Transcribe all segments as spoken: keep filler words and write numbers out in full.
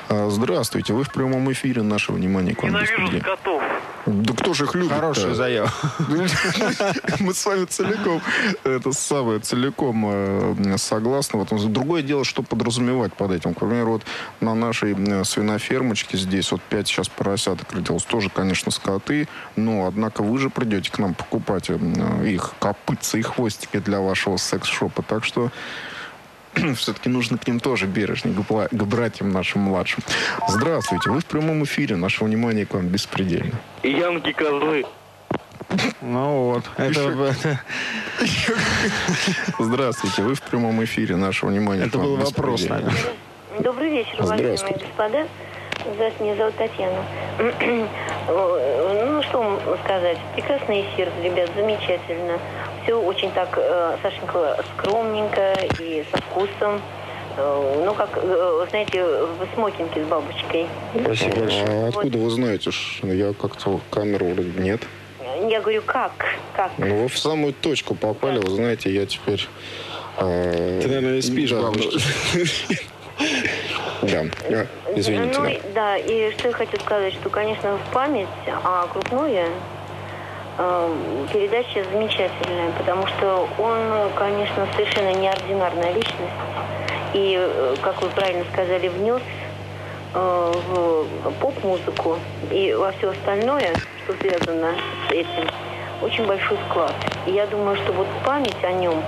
Здравствуйте, вы в прямом эфире. Наше внимание к вам. Ненавижу котов. Да кто же их любит? Хорошая заява. Мы с вами целиком, это самое, целиком согласны. Вот. Другое дело, что подразумевать под этим. К примеру, вот на нашей свинофермочке здесь вот пять сейчас поросяток родилось. Тоже, конечно, скоты. Но, однако, вы же придете к нам покупать их копытца и хвостики для вашего секс-шопа. Так что все-таки нужно к ним тоже бережнее, к братьям нашим младшим. Здравствуйте, вы в прямом эфире. Наше внимание к вам беспредельно. Янки козлы. Ну вот. Это... Здравствуйте, вы в прямом эфире. Наше внимание это к вам был вопрос, наверное. Добрый вечер, уважаемые господа. Здравствуйте, меня зовут Татьяна. Ну, что вам сказать? Прекрасный эфир, ребят, замечательно. Все очень так, Сашенька, скромненько и со вкусом. Ну, как, знаете, в смокинге с бабочкой. Спасибо большое. А откуда вы знаете? Я как-то камеру вроде нет. Я говорю, как? Как? Ну, вы в самую точку попали. Вы знаете, я теперь... Ты, наверное, спишь, да, бабушка. Да, извините. Ну, да. да, и что я хочу сказать, что, конечно, в память, а крупное, э, передача замечательная, потому что он, конечно, совершенно неординарная личность. И, как вы правильно сказали, внес э, в поп-музыку и во все остальное, что связано с этим, очень большой вклад. И я думаю, что вот память о нем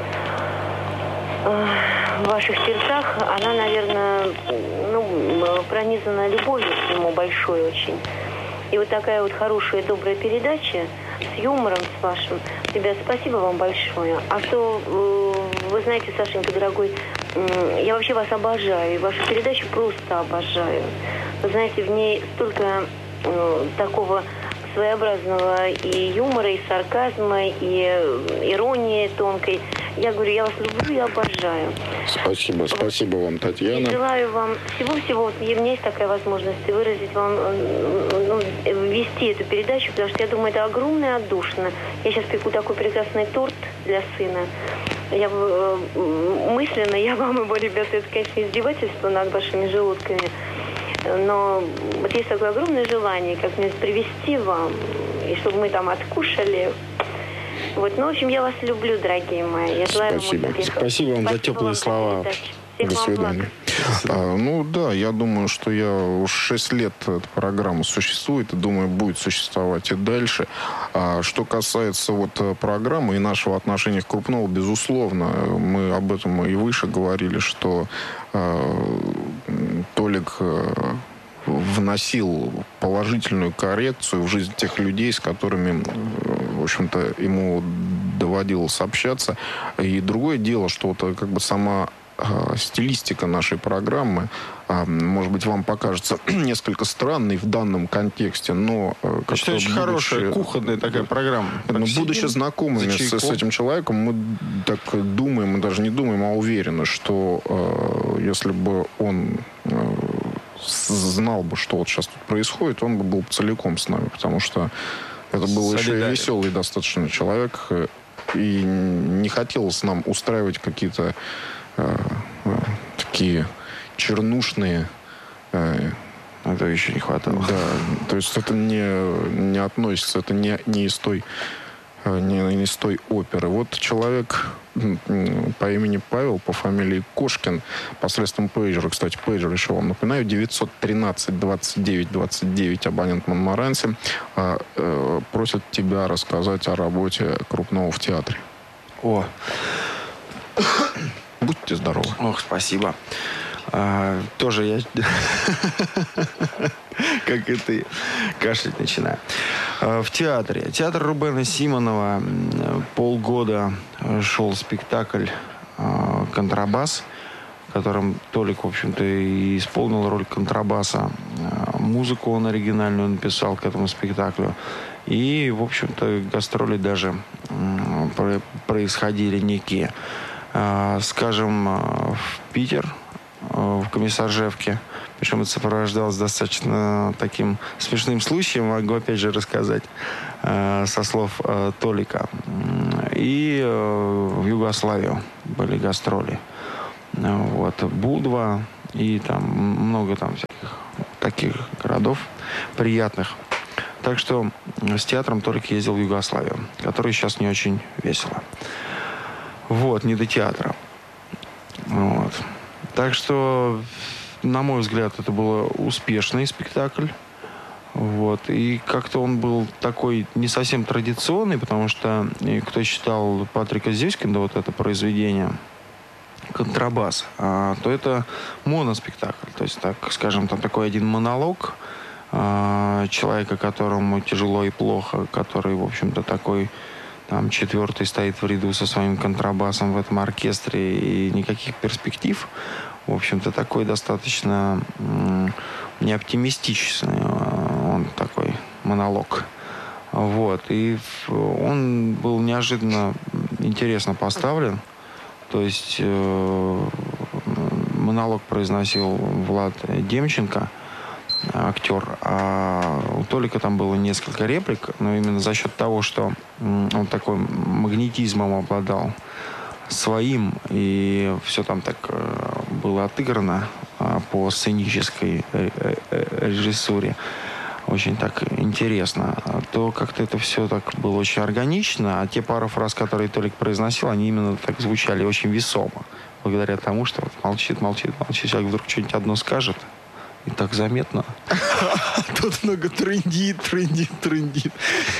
в ваших сердцах, она, наверное, ну, пронизана любовью к нему большой очень. И вот такая вот хорошая, добрая передача с юмором, с вашим. Ребят, спасибо вам большое. А что, вы знаете, Сашенька, дорогой, я вообще вас обожаю. И вашу передачу просто обожаю. Вы знаете, в ней столько э, такого своеобразного и юмора, и сарказма, и иронии тонкой. Я говорю, я вас люблю и обожаю. Спасибо, спасибо вам, Татьяна. И желаю вам всего-всего. Вот у меня есть такая возможность выразить вам, ну, ввести эту передачу, потому что я думаю, это огромно и отдушно. Я сейчас пеку такой прекрасный торт для сына. Я мысленно, я вам его, ребята, это, конечно, издевательство над вашими желудками. Но вот есть такое огромное желание, как мне привести вам, и чтобы мы там откушали. Вот, ну, в общем, я вас люблю, дорогие мои. Я желаю Спасибо. вам успехов. Спасибо вам за теплые слова. До свидания. А, ну да, я думаю, что я уж шесть лет эта программа существует, и думаю, будет существовать и дальше. А что касается вот программы и нашего отношения к Крупнову, безусловно, мы об этом и выше говорили, что э, Толик э, вносил положительную коррекцию в жизнь тех людей, с которыми, в общем-то, ему доводилось общаться. И другое дело, что вот как бы сама стилистика нашей программы, может быть, вам покажется несколько странной в данном контексте, но... Это очень будучи, хорошая, кухонная такая программа. Но будучи знакомыми с, с этим человеком, мы так думаем, мы даже не думаем, а уверены, что э, если бы он э, знал бы, что вот сейчас тут происходит, он бы был целиком с нами, потому что это был еще и веселый достаточно человек, и не хотелось нам устраивать какие-то такие чернушные. Это еще не хватало. Да, то есть это не, не относится, это не, не, из той, не, не из той оперы. Вот человек по имени Павел, по фамилии Кошкин, посредством пейджера, кстати, пейджер еще вам напоминаю, девятьсот тринадцать двадцать девять двадцать девять, абонент Монморанси, просят тебя рассказать о работе Крупного в театре. О! Будьте здоровы. Ох, спасибо. А, тоже я, как и ты, кашлять начинаю. А, в театре. Театр Рубена Симонова. Полгода шел спектакль а, «Контрабас», в котором Толик, в общем-то, и исполнил роль контрабаса. А, музыку он оригинальную написал к этому спектаклю. И, в общем-то, гастроли даже м, происходили некие. Скажем, в Питер, в Комиссаржевке. Причем это сопровождалось достаточно таким смешным случаем, могу опять же рассказать со слов Толика. И в Югославию были гастроли. Вот. Будва и там много там всяких таких городов приятных. Так что с театром Толик ездил в Югославию, который сейчас не очень весело. Вот, не до театра. Вот. Так что, на мой взгляд, это был успешный спектакль. Вот. И как-то он был такой не совсем традиционный, потому что кто читал Патрика Зюскинда, вот это произведение «Контрабас», а, то это моноспектакль. То есть, так скажем, там такой один монолог а, человека, которому тяжело и плохо, который, в общем-то, такой там четвертый стоит в ряду со своим контрабасом в этом оркестре, и никаких перспектив. В общем-то, такой достаточно м- неоптимистичный он такой монолог. Вот. И он был неожиданно интересно поставлен. То есть э- монолог произносил Влад Демченко, актер, а у Толика там было несколько реплик, но именно за счет того, что он такой магнетизмом обладал своим, и все там так было отыграно по сценической режиссуре, очень так интересно, то как-то это все так было очень органично, а те пару фраз, которые Толик произносил, они именно так звучали очень весомо, благодаря тому, что вот молчит, молчит, молчит, человек вдруг что-нибудь одно скажет, и так заметно. Тут много трындит, трындит, трындит.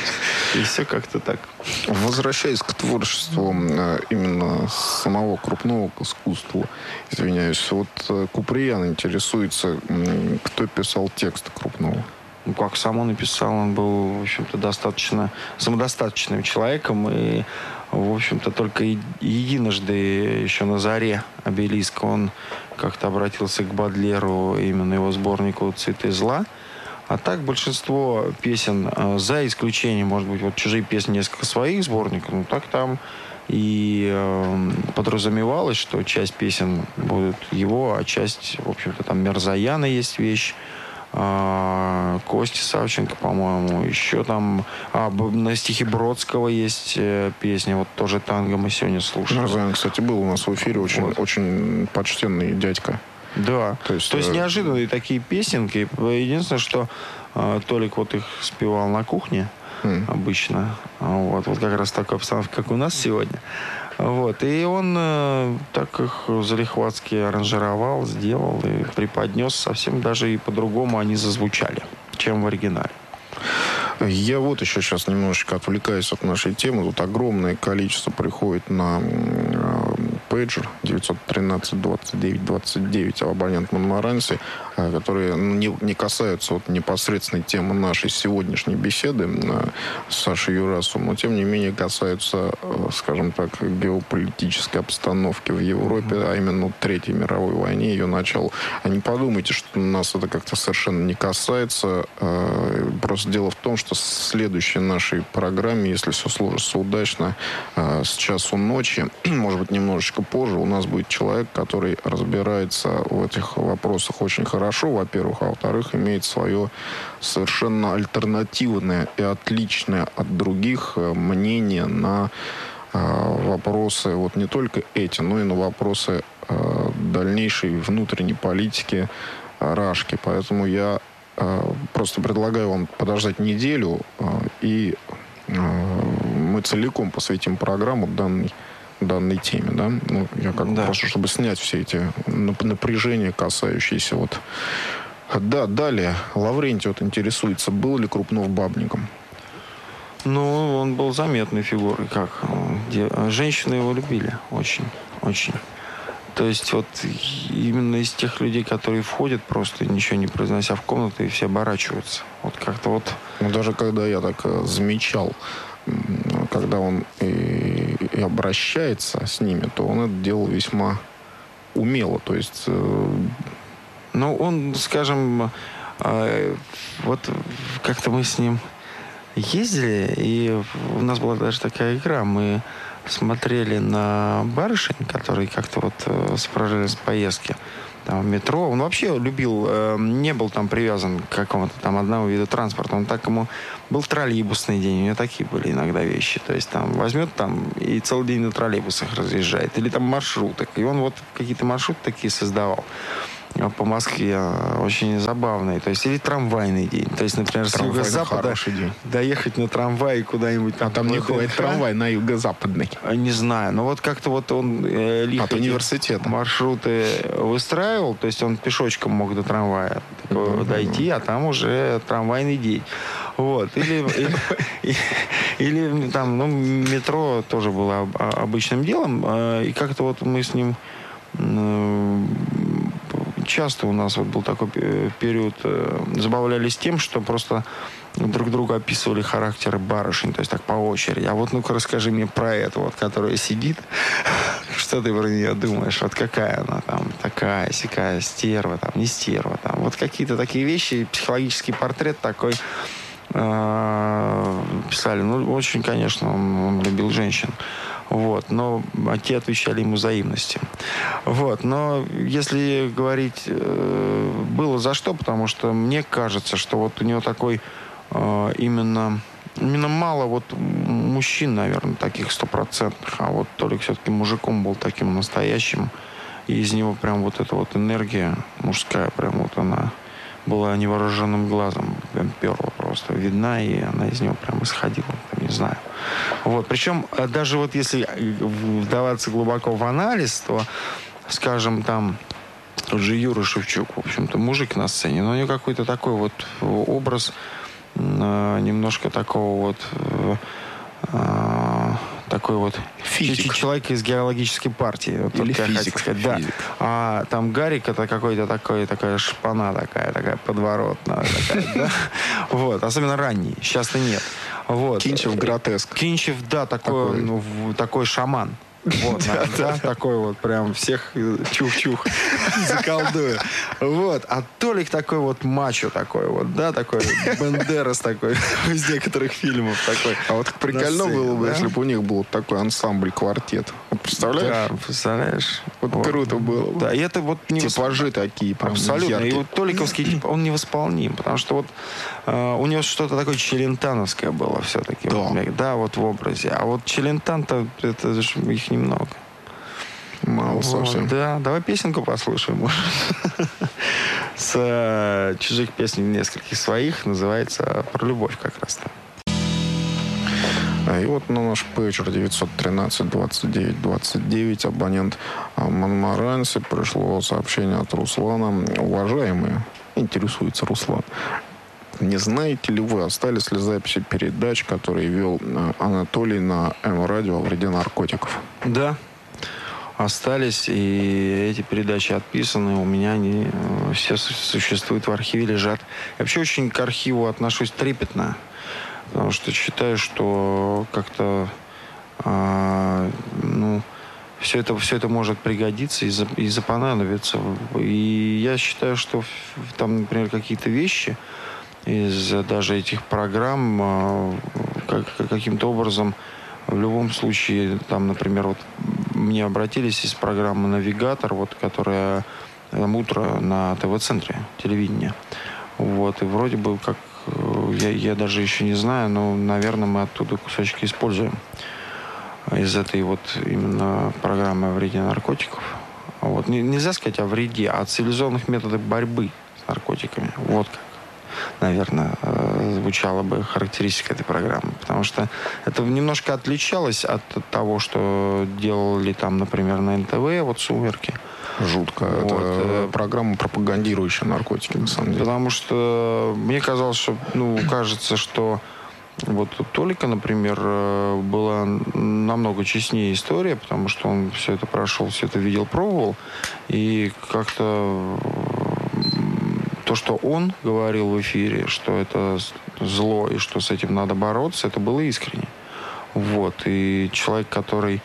И все как-то так. Возвращаясь к творчеству именно самого крупного к искусству, извиняюсь, вот Куприян интересуется, кто писал текст крупного. Ну, как сам он написал, он был, в общем-то, достаточно самодостаточным человеком. И, в общем-то, только единожды еще на заре обелиска он как-то обратился к Бодлеру, именно его сборнику «Цветы зла». А так большинство песен, за исключением, может быть, вот «Чужие песни», несколько своих сборников, ну так там и э, подразумевалось, что часть песен будет его, а часть, в общем-то, там Мирзояна есть вещь, э, Кости Савченко, по-моему, еще там а, на стихи Бродского есть э, песня, вот тоже танго мы сегодня слушали. Мирзоян, кстати, был у нас в эфире, очень, вот. очень почтенный дядька. Да, то есть, то есть э... неожиданные такие песенки. Единственное, что э, Толик вот их спевал на кухне mm. обычно. Вот, вот как раз такая обстановка, как у нас сегодня. Вот, и он э, так их залихватски аранжировал, сделал и преподнес. Совсем даже и по-другому они зазвучали, чем в оригинале. Я вот еще сейчас немножечко отвлекаюсь от нашей темы. Тут огромное количество приходит на э, пейджер девятьсот тринадцать двадцать девять двадцать девять абонент Монмаранси, э, которые не, не касаются вот непосредственной темы нашей сегодняшней беседы э, с Сашей Юрасовым, но тем не менее касаются, э, скажем так, геополитической обстановки в Европе, а именно Третьей мировой войне, ее начала. А не подумайте, что нас это как-то совершенно не касается. Э, просто дело в том, что в следующей нашей программе, если все сложится удачно, с часу ночи, может быть, немножечко позже, у нас будет человек, который разбирается в этих вопросах очень хорошо, во-первых, а во-вторых, имеет свое совершенно альтернативное и отличное от других мнение на вопросы, вот не только эти, но и на вопросы дальнейшей внутренней политики Рашки. Поэтому я просто предлагаю вам подождать неделю, и мы целиком посвятим программу данной, данной теме. Да? Ну, я как бы да. прошу, чтобы снять все эти напряжения, касающиеся вот... Да, далее. Лаврентий вот интересуется, был ли Крупнов бабником? Ну, он был заметной фигурой. Как? Женщины его любили очень, очень. То есть вот именно из тех людей, которые входят, просто ничего не произнося в комнату, и все оборачиваются. Вот как-то вот... Ну, даже когда я так замечал, когда он и, и обращается с ними, то он это делал весьма умело. То есть... Э... Ну, он, скажем, э, вот как-то мы с ним ездили, и у нас была даже такая игра. Мы смотрели на барышень, которые как-то вот э, сопровождались в поездке там, в метро. Он вообще любил, э, не был там привязан к какому-то там одному виду транспорта. Он так ему... Был троллейбусный день, у него такие были иногда вещи. То есть там возьмет там и целый день на троллейбусах разъезжает. Или там маршруток. И он вот какие-то маршруты такие создавал. по Москве очень забавный. То есть, или трамвайный день. То есть, например, с юго-запада доехать на трамвае куда-нибудь. А там не ходит трамвай на юго-западный. Не знаю. Но вот как-то вот он э, лихо от университета маршруты выстраивал. То есть, он пешочком мог до трамвая такого mm-hmm. дойти, а там уже трамвайный день. Вот. Или, или, или там, ну, метро тоже было обычным делом. И как-то вот мы с ним часто у нас вот был такой период, забавлялись тем, что просто друг друга описывали характеры барышень, то есть так по очереди. А вот ну-ка расскажи мне про эту вот, которая сидит, что ты про нее думаешь, вот какая она там, такая, сякая, стерва, там, не стерва, там, вот какие-то такие вещи, психологический портрет такой э, писали. Ну, очень, конечно, он, он любил женщин. Вот, но те отвечали ему взаимностью. Вот, но если говорить, э, было за что, потому что мне кажется, что вот у него такой э, именно, именно мало вот мужчин, наверное, таких стопроцентных, а вот Толик все-таки мужиком был таким настоящим, и из него прям вот эта вот энергия мужская, прям вот она была невооруженным глазом, прям перла просто видна, и она из него прям исходила, там, не знаю. Вот. Причем даже вот если вдаваться глубоко в анализ, то, скажем, там тот же Юра Шевчук, в общем-то, мужик на сцене, но у него какой-то такой вот образ э, немножко такого вот э, такой вот физик. Человек из геологической партии. Вот или физик. Сказать, да. А там Гарик это какой-то такой, такая шпана такая, такая подворотная. Такая, да? Вот. Особенно ранний. Сейчас-то нет. Вот. Кинчев гротеск. Кинчев, да, такой, такой. Ну, такой шаман. Вот, да, да, такой вот прям всех чух-чух заколдует. Вот, а Толик такой вот мачо такой вот, да, такой Бандерас такой из некоторых фильмов такой. А вот прикольно было бы, да? Если бы у них был такой ансамбль-квартет. Представляешь? Да, представляешь? Вот, вот круто было бы. Да, и это вот не типажи восп... такие прям абсолютно. яркие. И вот Толиковский тип, он невосполним, потому что вот э, у него что-то такое челентановское было все-таки. Да. Вот, да, вот в образе. А вот Челентан-то, это же их немного. Мало вот, совсем. Да, давай песенку послушаем, может. С э, чужих песней нескольких своих. Называется «Про любовь» как раз-то. И вот на наш пейджер девятьсот тринадцать двадцать девять двадцать девять абонент Монмаранси пришло сообщение от Руслана. Уважаемые, интересуется Руслан, не знаете ли вы, остались ли записи передач, которые вел Анатолий на М-радио о вреде наркотиков? Да, остались, и эти передачи отписаны. У меня они все существуют в архиве, лежат. Я вообще очень к архиву отношусь трепетно. Потому что считаю, что как-то а, ну, все это, все это может пригодиться и, за, и запонадобиться. И я считаю, что там, например, какие-то вещи из даже этих программ а, как, каким-то образом в любом случае, там, например, вот мне обратились из программы «Навигатор», вот, которая там, утро на ТВ-центре телевидения. Вот, и вроде бы как Я, я даже еще не знаю, но, наверное, мы оттуда кусочки используем из этой вот именно программы о вреде наркотиков. Вот. Нельзя сказать о вреде, а о цивилизованных методах борьбы с наркотиками. Вот как, наверное, звучала бы характеристика этой программы. Потому что это немножко отличалось от того, что делали там, например, на эн тэ вэ, вот «Сумерки». Жутко. Вот. Это программа, пропагандирующая наркотики, на самом деле. Потому что мне казалось, что, ну, кажется, что вот у Толика, например, была намного честнее история, потому что он все это прошел, все это видел, пробовал. И как-то то, что он говорил в эфире, что это зло и что с этим надо бороться, это было искренне. Вот. И человек, который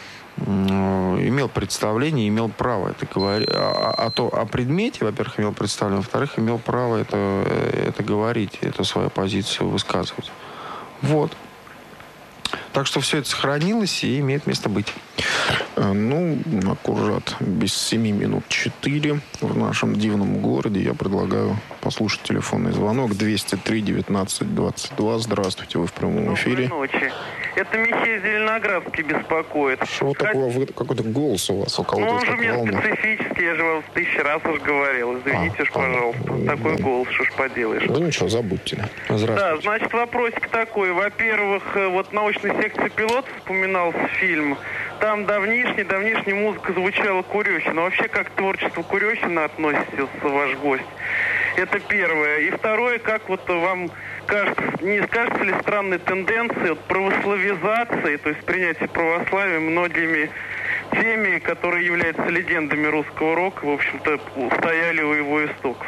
имел представление, имел право это говорить. А, а то о предмете, во-первых, имел представление, во-вторых, имел право это, это говорить, эту свою позицию высказывать. Вот. Так что все это сохранилось и имеет место быть. Ну, аккурат без семи минут четыре в нашем дивном городе. Я предлагаю послушать послушать телефонный звонок двести три девятнадцать двадцать два. Здравствуйте, вы в прямом эфире. Доброй ночи. Это Михей Зеленоградский беспокоит. Что вот такого, вы, какой-то голос у вас, у кого-то Ну, он вот же у меня волна. специфический, я же вам тысячи раз уже говорил. Извините А, уж, пожалуйста. понятно. Такой голос, что ж поделаешь. Ну ничего, забудьте. Да. Да, Здравствуйте. значит, вопросик такой. Во-первых, э, вот научной секции пилот вспоминался фильм. Там давнишняя-давнишняя музыка звучала Курехина. Вообще, как к творчеству Курехина относится ваш гость? Это первое. И второе, как вот вам кажется, не кажется ли странной тенденцией вот, православизации, то есть принятие православия многими теми, которые являются легендами русского рока, в общем-то, стояли у его истоков?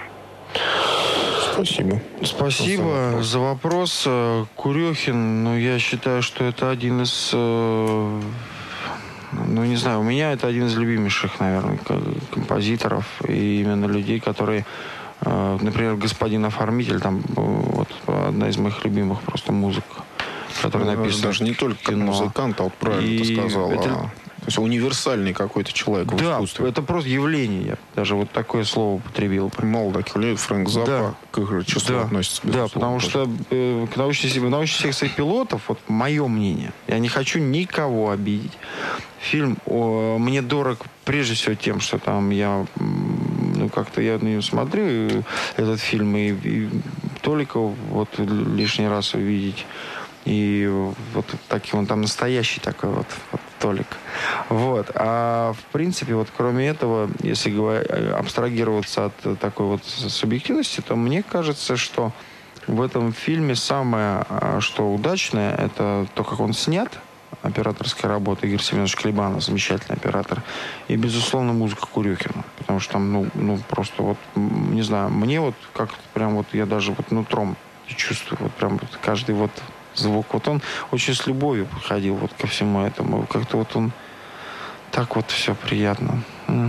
Спасибо. Спасибо за вопрос. Курехин, ну, я считаю, что это один из... э, Ну, не знаю, у меня это один из любимейших, наверное, композиторов. И именно людей, которые... э, Например, «Господин оформитель», там э, вот одна из моих любимых просто музык, которая Ну, написана даже не только как кино. музыкант, а вот правильно И ты сказал. это- а, то есть универсальный какой-то человек в Да, искусстве. это просто явление. Я даже вот такое слово употребил. Мало таких людей. Фрэнк Заппа Да. к их числу Да, относится. да, безусловно, потому тоже. что э, к научной, в научной секции пилотов, вот мое мнение, я не хочу никого обидеть. Фильм о, мне дорог прежде всего тем, что там я, м, ну, как-то я на него смотрю, э, этот фильм, и, и только вот лишний раз увидеть. И вот такой он там настоящий такой вот, вот Толик. Вот. А в принципе, вот кроме этого, если говорить, абстрагироваться от такой вот субъективности, то мне кажется, что в этом фильме самое, что удачное, это то, как он снят, операторская работа Игорь Семенович Клебанов, замечательный оператор, и, безусловно, музыка Курехина. Потому что там, ну, ну просто вот, не знаю, мне вот как-то прям вот, я даже вот нутром чувствую, вот прям вот каждый вот звук. Вот он очень с любовью подходил вот ко всему этому. Как-то вот он так вот все приятно.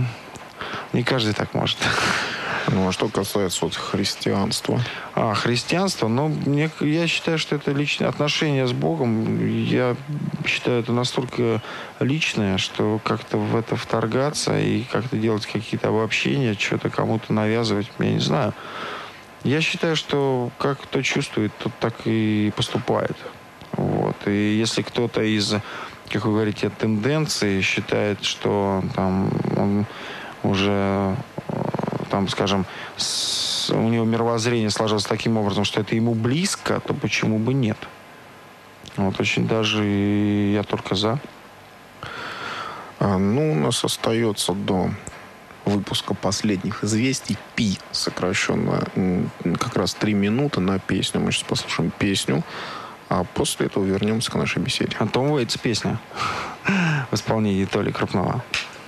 Не каждый так может. Ну, а что касается вот христианства? А, христианство, ну, мне, я считаю, что это личное отношение с Богом. Я считаю, это настолько личное, что как-то в это вторгаться и как-то делать какие-то обобщения, что-то кому-то навязывать, я не знаю. Я считаю, что как кто чувствует, тот так и поступает. Вот. И если кто-то из, как вы говорите, тенденций считает, что там он уже, там, скажем, с, у него мировоззрение сложилось таким образом, что это ему близко, то почему бы нет? Вот очень даже я только за. А, ну, у нас остается до выпуска последних известий Пи, сокращенно как раз три минуты на песню. Мы сейчас послушаем песню, а после этого вернемся к нашей беседе. А Том Уэйтс песня в исполнении Толи Крупнова.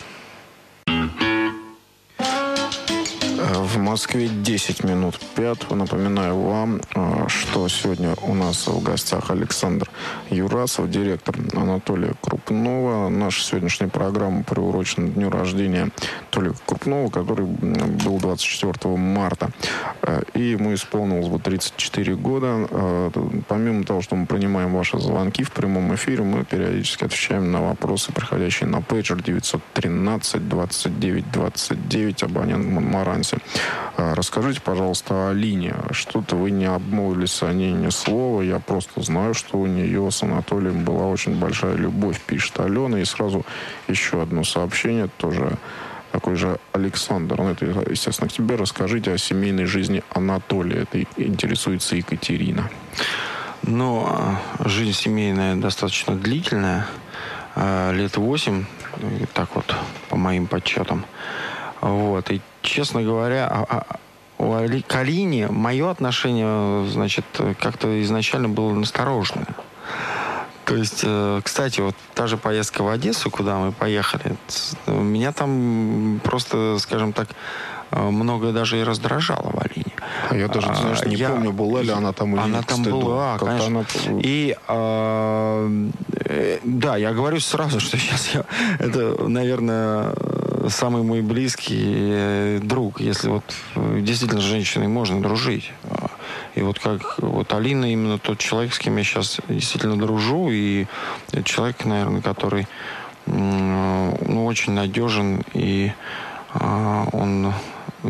В Москве десять минут пятого. Напоминаю вам, что сегодня у нас в гостях Александр Юрасов, директор Анатолия Крупнова. Наша сегодняшняя программа приурочена к дню рождения Толика Крупнова, который был двадцать четвёртого марта. И ему исполнилось бы тридцать четыре года. Помимо того, что мы принимаем ваши звонки в прямом эфире, мы периодически отвечаем на вопросы, приходящие на пейджер девятьсот тринадцать двадцать девять двадцать девять, абонент Монмаранси. Расскажите, пожалуйста, о Алине. Что-то вы не обмолвились о ней ни слова. Я просто знаю, что у нее с Анатолием была очень большая любовь, пишет Алена. И сразу еще одно сообщение, тоже такой же Александр. Ну, это, естественно, к тебе. Расскажите о семейной жизни Анатолия. Это интересуется Екатерина. Ну, жизнь семейная достаточно длительная. Лет восемь, так вот, по моим подсчетам. Вот. И, честно говоря, к Алине мое отношение, значит, как-то изначально было настороженное. То есть, кстати, вот та же поездка в Одессу, куда мы поехали, меня там просто, скажем так, многое даже и раздражало в Алине. А я даже, ты знаешь, не я, помню, была ли она там или она там была, конечно. Она... И, э, э, да, я говорю сразу, что сейчас я, это, наверное, самый мой близкий друг, если вот действительно с женщиной можно дружить. И вот как вот Алина именно тот человек, с кем я сейчас действительно дружу, и это человек, наверное, который ну, очень надежен, и э, он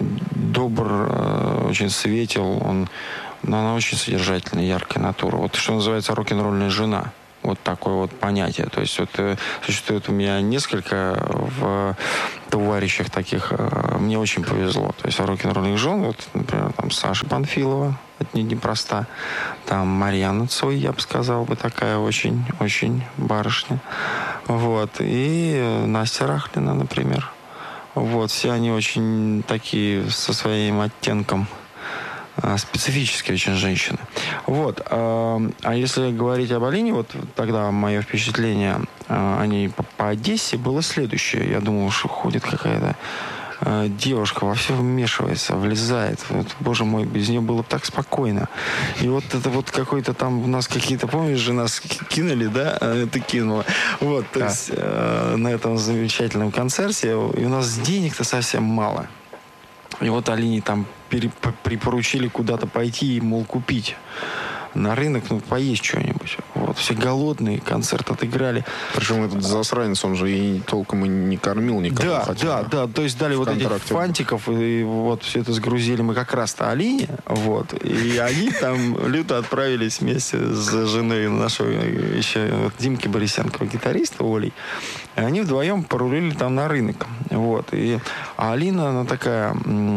добр, очень светел, он, она очень содержательная, яркая натура. Вот что называется рок-н-ролльная жена. Вот такое вот понятие. То есть вот существует у меня несколько в товарищах таких. Мне очень повезло. То есть рок-н-ролльных жен, вот, например, там Саша Панфилова, это не непроста. Там Марьяна Цой, я бы сказал, бы такая очень-очень барышня. Вот. И Настя Рахлина, например. Вот. Все они очень такие со своим оттенком. Специфические очень женщины. Вот. А если говорить об Алине, вот тогда мое впечатление о ней по, по Одессе было следующее. Я думал, что ходит какая-то девушка, во все вмешивается, влезает. Вот, боже мой, без нее было так спокойно. И вот это вот какой-то там у нас какие-то, помнишь же, нас кинули, да? Ты кинула. Вот, то да. есть э, на этом замечательном концерте. И у нас денег-то совсем мало. И вот Алине там припоручили куда-то пойти и, мол, купить на рынок, ну, поесть что-нибудь. Вот, все голодные, концерт отыграли. Причем этот засранец, он же и толком и не кормил никого. Да, хотя, да, да, то есть дали вот этих фантиков, и вот все это сгрузили мы как раз-то Алине, вот, и они там люто отправились вместе с женой нашего еще вот, Димки Борисенкова, гитариста Олей, и они вдвоем порулили там на рынок, вот, и а Алина, она такая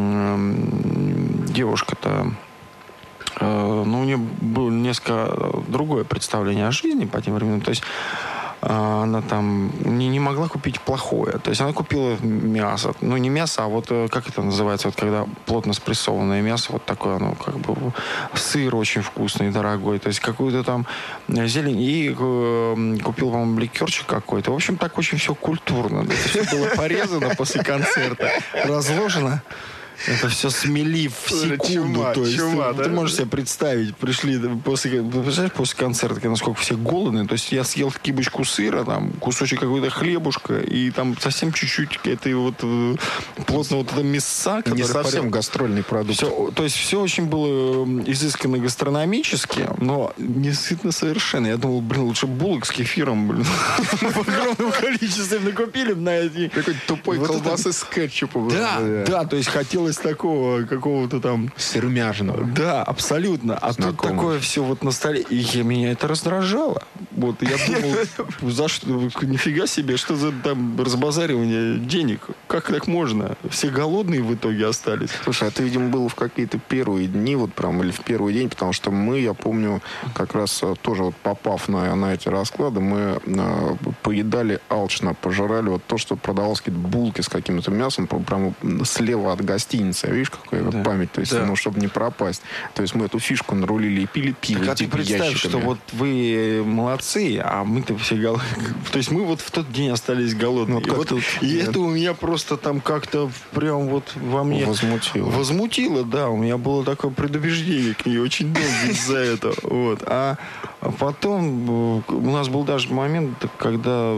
м- девушка-то, ну, у нее было несколько другое представление о жизни по тем временам. То есть она там не, не могла купить плохое. То есть она купила мясо. Ну, не мясо, а вот как это называется, вот когда плотно спрессованное мясо, вот такое оно, как бы сыр очень вкусный, дорогой. То есть какую-то там зелень. И э, купил, по-моему, ликерчик какой-то. В общем, так очень все культурно. Это все было порезано после концерта, разложено. Это все смели в секунду. Чума, то есть, чума, ты, да? Ты можешь себе представить, пришли после, представляешь, после концерта, насколько все голодные. То есть я съел кибочку сыра, там, кусочек какой-то хлебушка, и там совсем чуть-чуть этой вот плотно вот это мяса. Не совсем поряд... гастрольный продукт. Все, то есть все очень было изысканно гастрономически, но не сытно совершенно. Я думал, блин, лучше булок с кефиром, блин, в огромном количестве накупили на эти... Какой-то тупой колбасы с кетчупом. Да, да, то есть хотелось такого какого-то там сермяжного. Да, абсолютно. А тут такое все вот на столе. И я, меня это раздражало. Вот, я думал, за что, нифига себе, что за там разбазаривание денег? Как так можно? Все голодные в итоге остались. Слушай, а ты, видимо, был в какие-то первые дни, вот прям, или в первый день, потому что мы, я помню, как раз тоже вот попав на, на эти расклады, мы э, поедали алчно, пожирали вот то, что продавалось, какие-то булки с каким-то мясом, прямо слева от гостиницы. Видишь, какая да. память, то есть, да. ну, чтобы не пропасть. То есть мы эту фишку нарулили и пили пиво. Так, а ты представь, что вот вы молодцы, а мы-то все голодные. То есть мы вот в тот день остались голодные. Ну, и вот, тут, и это у меня просто там как-то прям вот во мне... Возмутило. Возмутило, да. У меня было такое предубеждение к ней очень долго из-за этого. Вот. А потом у нас был даже момент, когда,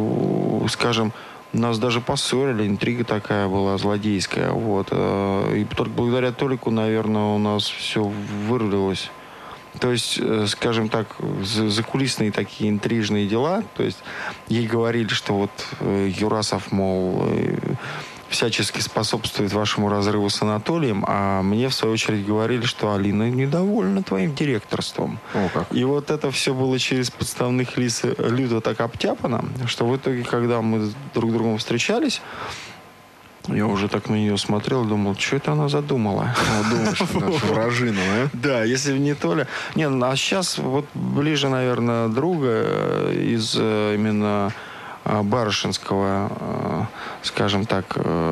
скажем, нас даже поссорили, интрига такая была злодейская. Вот. И только благодаря Толику, наверное, у нас все вырулилось. То есть, скажем так, закулисные такие интрижные дела. То есть ей говорили, что вот Юрасов, мол, всячески способствует вашему разрыву с Анатолием, а мне, в свою очередь, говорили, что Алина недовольна твоим директорством. О, как. И вот это все было через подставных лиц люто так обтяпано, что в итоге, когда мы друг с другом встречались, я уже так на нее смотрел и думал, что это она задумала? Думаешь, вражина, да? Да, если бы не Толя. Не, а сейчас вот ближе, наверное, друга из именно барышинского, скажем так,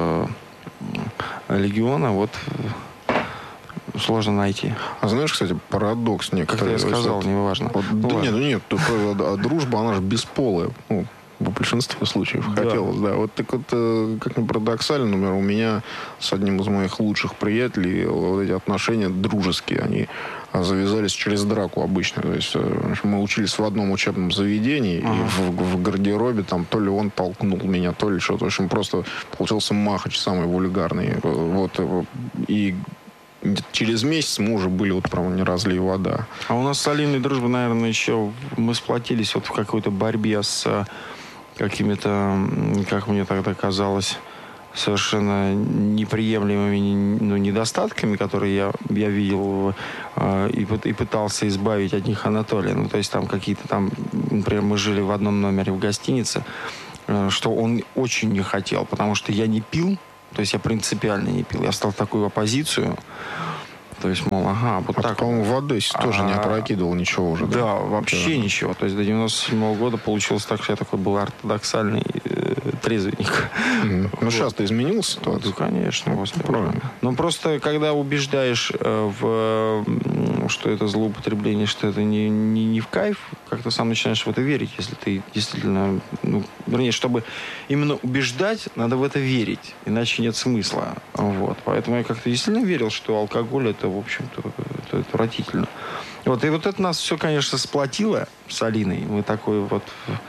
легиона, вот сложно найти. А знаешь, кстати, парадокс некоторый. Как я сказал, неважно. Вот, ну, да нет, ну нет, а дружба, она же бесполая. Ну, в большинстве случаев да. хотелось, да. Вот так вот, как ни парадоксально, например, у меня с одним из моих лучших приятелей вот эти отношения дружеские, они завязались через драку обычно. То есть мы учились в одном учебном заведении, ага. и в, в гардеробе там то ли он толкнул меня, то ли что-то. В общем, просто получился махач самый вульгарный. Вот. И через месяц мы уже были вот прям не разлей вода. А у нас с Алиной дружба, наверное, еще мы сплотились вот в какой-то борьбе с какими-то, как мне тогда казалось, совершенно неприемлемыми, ну, недостатками, которые я, я видел э, и, и пытался избавить от них Анатолия. Ну, то есть там какие-то там, например, мы жили в одном номере в гостинице, э, что он очень не хотел, потому что я не пил, то есть я принципиально не пил. Я встал в такую оппозицию. То есть, мол, ага, вот а так. По-моему, в Одессе а, тоже не опрокидывал ничего уже. Да, да вообще да. ничего. То есть до девяносто седьмого года получилось так, что я такой был ортодоксальный э, трезвенник. Mm-hmm. Вот. Ну, сейчас-то изменилась ситуация? Ну, конечно. Ну, правильно. Ну, просто, когда убеждаешь э, в, э, что это злоупотребление, что это не, не, не в кайф, как-то сам начинаешь в это верить, если ты действительно... Ну, вернее, чтобы именно убеждать, надо в это верить. Иначе нет смысла. Вот. Поэтому я как-то действительно верил, что алкоголь — это, в общем-то, это отвратительно. Вот. И вот это нас все, конечно, сплотило с Алиной. Мы такой вот...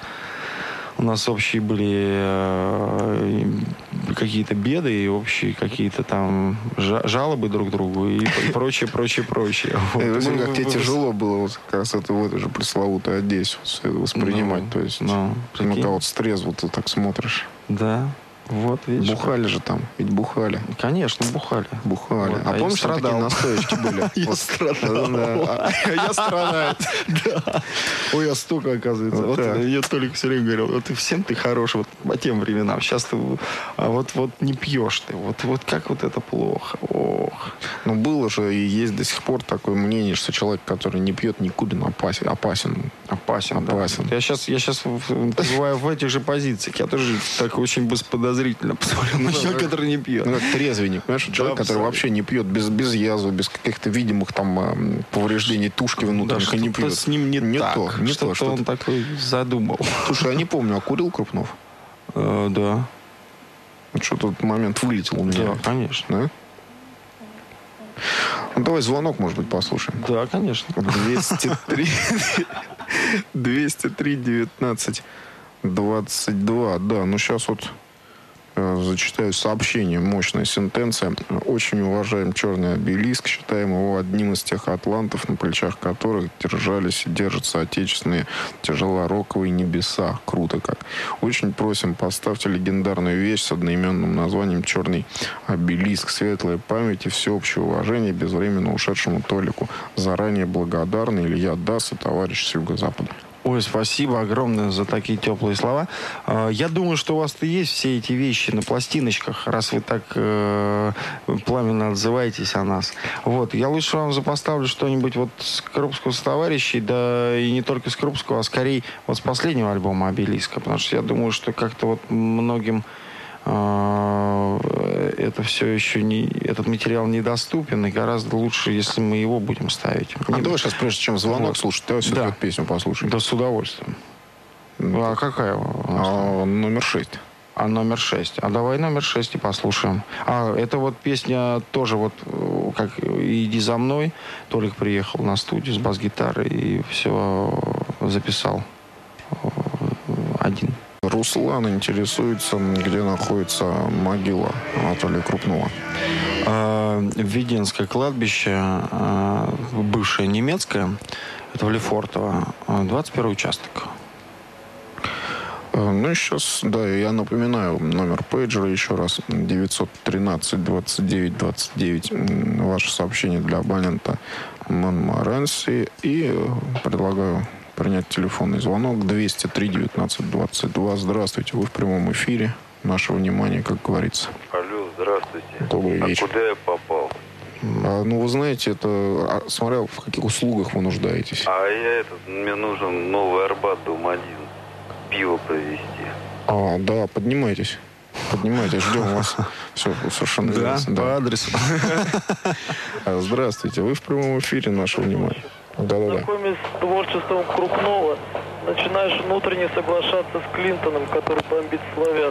У нас общие были э, какие-то беды и общие какие-то там жалобы друг другу и, и прочее, прочее, прочее. Вот. Мы, как тебе вы, тяжело было вот как раз это вот же пресловутую Одессу воспринимать. Ну, то есть, ну, когда вот стрезво ты так смотришь. Да. Вот, видишь. Бухали же там, ведь бухали. Конечно, бухали. Бухали. Вот. А, а помнишь, такие настоечки были? Я страдал. Я страдаю. Да. Ой, я столько, оказывается. Вот я Толик все время говорил, вот всем ты хорош, вот по тем временам. Сейчас ты вот вот не пьешь ты. Вот вот как вот это плохо. Ох. Ну, было же и есть до сих пор такое мнение, что человек, который не пьет, не курит, опасен. Опасен. Опасен, опасен. Я сейчас я сейчас бываю в этих же позициях. Я тоже так очень подозрительно посмотрел на человека, который не пьет. Ну, как трезвенник, понимаешь? Человек, который вообще не пьет, без, без язвы, без каких-то видимых там повреждений тушки внутренних, и не пьет. с ним не, не так. То, не что-то то, что он такой задумал. Слушай, я не помню, а курил Крупнов? Э, да. Что-то этот момент вылетел у меня. Да, конечно. Да? Ну, давай звонок, может быть, послушаем. Да, конечно. двести три двести три девятнадцать двадцать два. Да, ну сейчас вот э, зачитаю сообщение. Мощная сентенция. Очень уважаем черный обелиск. Считаем его одним из тех атлантов, на плечах которых держались и держатся отечественные тяжелороковые небеса. Круто как. Очень просим, поставьте легендарную вещь с одноименным названием «Черный обелиск». Светлая память и всеобщее уважение безвременно ушедшему Толику. Заранее благодарны Илья Дас и товарищ с юго-запада. Ой, спасибо огромное за такие теплые слова. Я думаю, что у вас-то есть все эти вещи на пластиночках, раз вы так э, пламенно отзываетесь о нас. Вот. Я лучше вам запоставлю что-нибудь вот с Крупского, с товарищей, да и не только с Крупского, а скорее вот с последнего альбома «Обелиска». Потому что я думаю, что как-то вот многим это все еще не... Этот материал недоступен, и гораздо лучше, если мы его будем ставить. А не... давай сейчас, прежде чем звонок вот. слушать, давай все-таки да. эту песню послушаем. Да, с удовольствием. Ну, а какая? А, номер шесть. А номер шесть. А давай номер шесть и послушаем. А, это вот песня тоже вот, как «Иди за мной». Толик приехал на студию с бас-гитарой и все записал один. Руслан интересуется, где находится могила Анатолия Крупного. Введенское кладбище, бывшее немецкое, это в Лефортово, двадцать первый участок. Ну и сейчас, да, я напоминаю номер пейджера еще раз. девятьсот тринадцать двадцать девять двадцать девять. Ваше сообщение для абонента Монморанси. И предлагаю принять телефонный звонок двести три девятнадцать двадцать два. Здравствуйте, вы в прямом эфире. Наше внимание, как говорится. Алло, здравствуйте. Добрый вечер. А куда я попал? А, ну, вы знаете, это смотря в каких услугах вы нуждаетесь. А я этот, мне нужен Новый Арбат, дом один. Пиво провести. А, да, поднимайтесь. Поднимайтесь, ждем вас. Все, совершенно да, ясно. Да, по адресу. Здравствуйте, вы в прямом эфире, наше внимание. Да-да-да. Знакомясь с творчеством Крупного, начинаешь внутренне соглашаться с Клинтоном, который бомбит славян.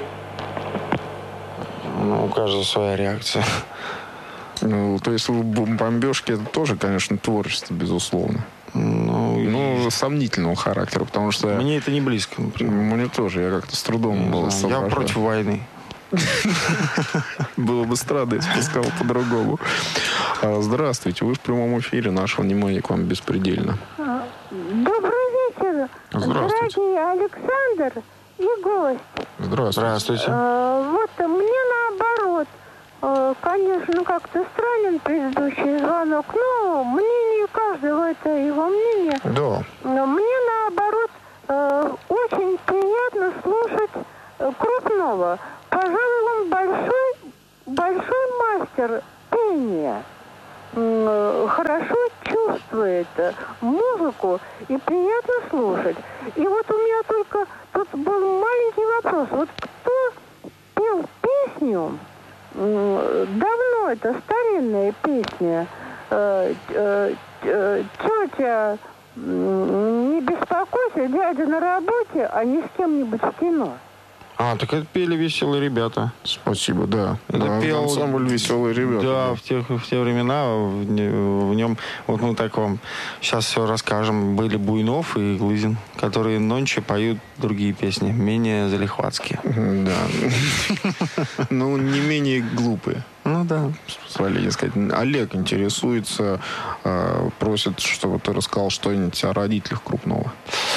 Ну, у каждого своя реакция. Ну, то есть бомбежки, это тоже, конечно, творчество, безусловно. Ну, ну, сомнительного характера, потому что... Мне это не близко, например. Мне тоже, я как-то с трудом был. Я против войны. Было бы странно, если бы сказал по-другому. Здравствуйте, вы в прямом эфире. Наше внимание к вам беспредельно. Добрый вечер. Здравствуйте. Дорогие Александр и гость. Здравствуйте. Здравствуйте. А, вот мне наоборот э, конечно, как-то странен предыдущий звонок, но мнение каждого, это его мнение. Да. Но мне, наоборот, э, очень приятно слушать э, Крупнова. Пожалуй, он большой, большой мастер пения. М, Хорошо чувствует э, музыку и приятно слушать. И вот у меня только тут был маленький вопрос. Вот кто пел песню, м, давно это старинная песня, э, э, э, тетя, м, не беспокойся, дядя на работе, а не с кем-нибудь в кино. А, так это пели «Веселые ребята». Спасибо, да. Это Да, пел... ансамбль «Веселые ребята». Да, в, тех, в те времена в, в нем, вот мы так вам сейчас все расскажем, были Буйнов и Глызин, которые нонче поют другие песни, менее залихватские. Да. Ну, не менее глупые. Ну да. Позволение сказать. Олег интересуется, просит, чтобы ты рассказал что-нибудь о родителях Крупнова.